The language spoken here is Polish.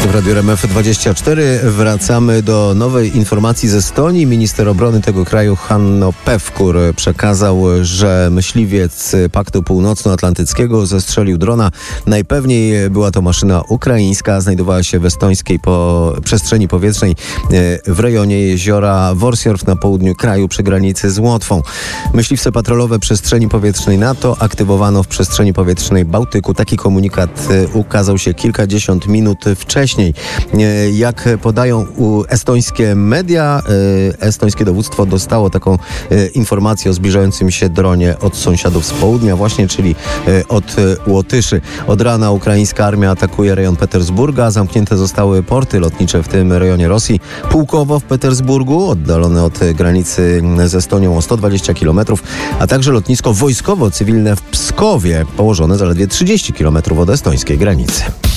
W Radiu RMF24 wracamy do nowej informacji ze Estonii. Minister obrony tego kraju Hanno Pevkur przekazał, że myśliwiec Paktu Północnoatlantyckiego zestrzelił drona. Najpewniej była to maszyna ukraińska. Znajdowała się w estońskiej przestrzeni powietrznej w rejonie jeziora Worsjorf na południu kraju przy granicy z Łotwą. Myśliwce patrolowe przestrzeni powietrznej NATO aktywowano w przestrzeni powietrznej Bałtyku. Taki komunikat ukazał się kilkadziesiąt minut wcześniej. Jak podają estońskie media, estońskie dowództwo dostało taką informację o zbliżającym się dronie od sąsiadów z południa właśnie, czyli od Łotyszy. Od rana ukraińska armia atakuje rejon Petersburga. Zamknięte zostały porty lotnicze w tym rejonie Rosji. Pułkowo w Petersburgu, oddalone od granicy z Estonią o 120 km, a także lotnisko wojskowo-cywilne w Pskowie, położone zaledwie 30 km od estońskiej granicy.